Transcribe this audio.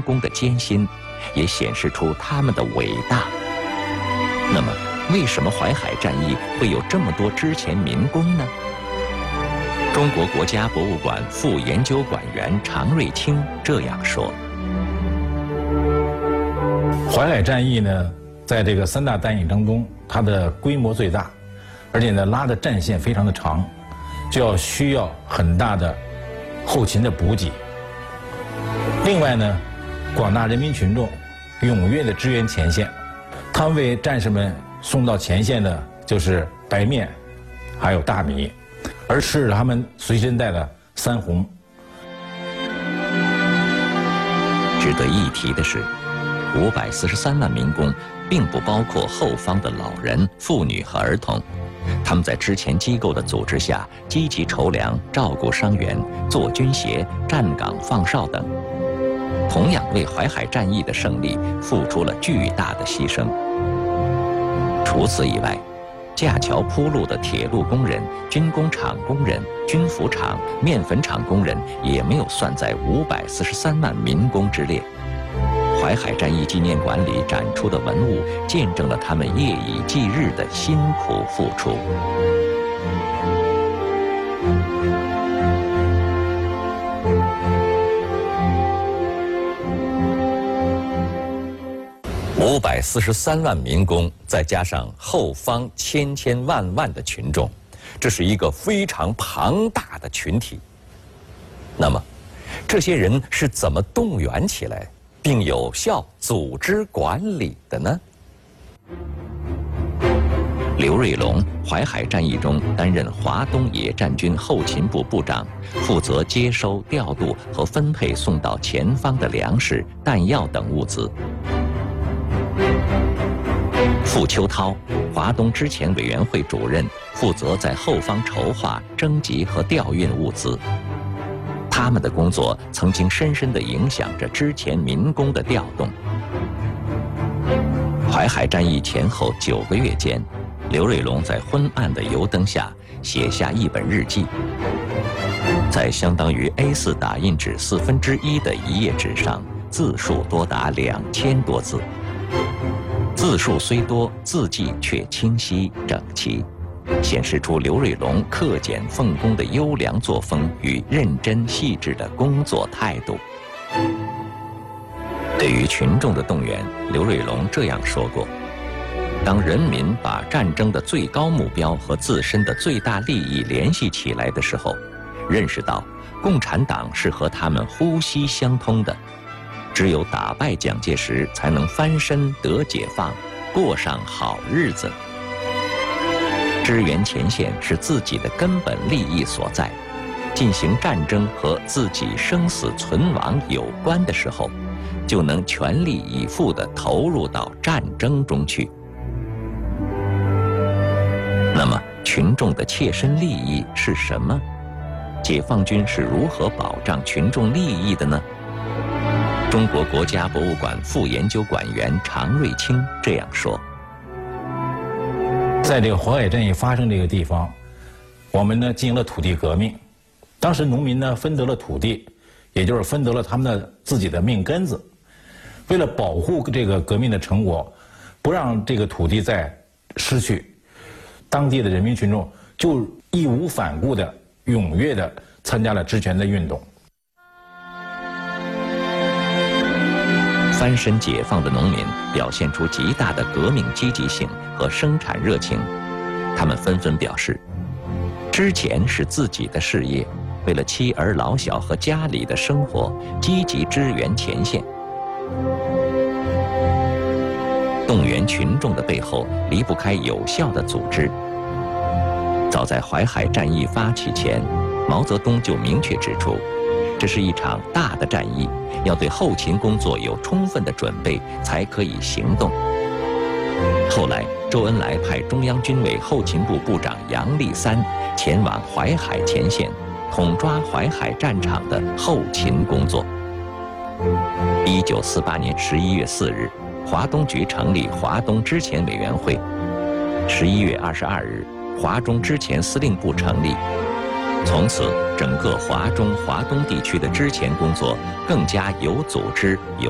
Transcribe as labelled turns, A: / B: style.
A: 成功的艰辛，也显示出他们的伟大。那么，为什么淮海战役会有这么多之前民工呢？中国国家博物馆副研究馆员常瑞清这样说：
B: 淮海战役呢，在这个3大战役当中，它的规模最大，而且呢拉的战线非常的长，需要很大的后勤的补给。另外呢，广大人民群众踊跃的支援前线，他们为战士们送到前线的就是白面，还有大米，而是他们随身带的3红。
A: 值得一提的是，543万民工并不包括后方的老人、妇女和儿童，他们在之前机构的组织下，积极筹粮、照顾伤员、做军鞋、站岗放哨等，同样为淮海战役的胜利付出了巨大的牺牲。除此以外，架桥铺路的铁路工人、军工厂工人、军服厂、面粉厂工人也没有算在543万民工之列。淮海战役纪念馆里展出的文物，见证了他们夜以继日的辛苦付出。543万民工，再加上后方千千万万的群众，这是一个非常庞大的群体。那么，这些人是怎么动员起来，并有效组织管理的呢？刘瑞龙，淮海战役中担任华东野战军后勤部部长，负责接收、调度和分配送到前方的粮食、弹药等物资。傅秋涛，华东支前委员会主任，负责在后方筹划、征集和调运物资。他们的工作曾经深深地影响着之前民工的调动。淮海战役前后9个月间，刘瑞龙在昏暗的油灯下写下一本日记，在相当于 A4 打印纸1/4的一页纸上，字数多达2000多字。字数虽多，字迹却清晰整齐，显示出刘瑞龙克俭奉公的优良作风与认真细致的工作态度。对于群众的动员，刘瑞龙这样说过：当人民把战争的最高目标和自身的最大利益联系起来的时候，认识到共产党是和他们呼吸相通的，只有打败蒋介石，才能翻身得解放，过上好日子。支援前线是自己的根本利益所在，进行战争和自己生死存亡有关的时候，就能全力以赴地投入到战争中去。那么，群众的切身利益是什么？解放军是如何保障群众利益的呢？中国国家博物馆副研究馆员常瑞清这样说：
B: 在这个淮海战役发生这个地方，我们呢进行了土地革命。当时农民呢分得了土地，也就是分得了他们的自己的命根子。为了保护这个革命的成果，不让这个土地再失去，当地的人民群众就义无反顾的、踊跃的参加了职权的运动。
A: 翻身解放的农民表现出极大的革命积极性和生产热情，他们纷纷表示，之前是自己的事业，为了妻儿老小和家里的生活，积极支援前线。动员群众的背后离不开有效的组织。早在淮海战役发起前，毛泽东就明确指出，这是一场大的战役，要对后勤工作有充分的准备，才可以行动。后来，周恩来派中央军委后勤部部长杨立三前往淮海前线，统抓淮海战场的后勤工作。1948年11月4日，华东局成立华东支前委员会。11月22日，华中支前司令部成立。从此，整个华中、华东地区的支前工作更加有组织、有